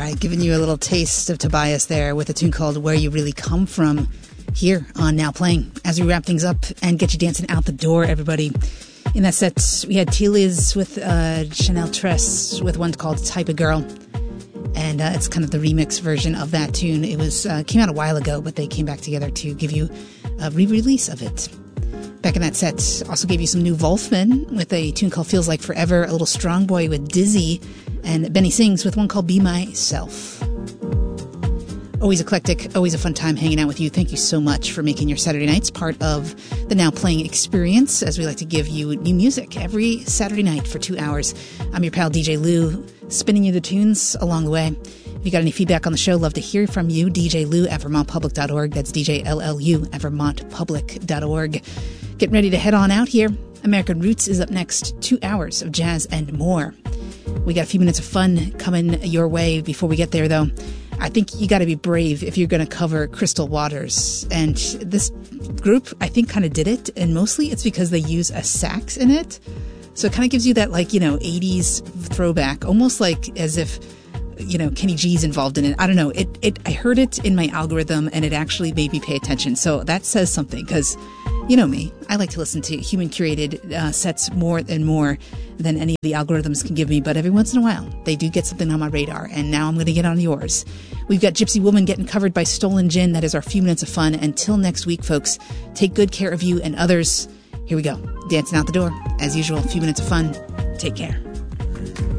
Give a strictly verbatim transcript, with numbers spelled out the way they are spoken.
right, giving you a little taste of Tobias there with a tune called Where You Really Come From here on Now Playing. As we wrap things up and get you dancing out the door, everybody. In that set, we had T-Liz with uh, Chanel Tress with one called Type of Girl. And uh, it's kind of the remix version of that tune. It was uh, came out a while ago, but they came back together to give you a re-release of it. Back in that set, also gave you some new Wolfman with a tune called Feels Like Forever, a little Strong Boy with Dizzy, and Benny Sings with one called Be Myself. Always eclectic, always a fun time hanging out with you. Thank you so much for making your Saturday nights part of the Now Playing experience, as we like to give you new music every Saturday night for two hours. I'm your pal D J Lou, spinning you the tunes along the way. If you got any feedback on the show, love to hear from you. D J Lou at vermont public dot org. That's D J L L U at vermont public dot org. Getting ready to head on out here. American Roots is up next. Two hours of jazz and more. We got a few minutes of fun coming your way. Before we get there, though, I think you got to be brave if you're going to cover Crystal Waters. And this group, I think, kind of did it. And mostly it's because they use a sax in it. So it kind of gives you that, like, you know, eighties throwback, almost like as if, you know, Kenny G's involved in it. I don't know. It, it, I heard it in my algorithm and it actually made me pay attention. So that says something, because you know me, I like to listen to human curated uh, sets more and more than any of the algorithms can give me. But every once in a while, they do get something on my radar. And now I'm going to get on yours. We've got Gypsy Woman getting covered by Stolen Gin. That is our few minutes of fun. Until next week, folks, take good care of you and others. Here we go. Dancing out the door. As usual, a few minutes of fun. Take care.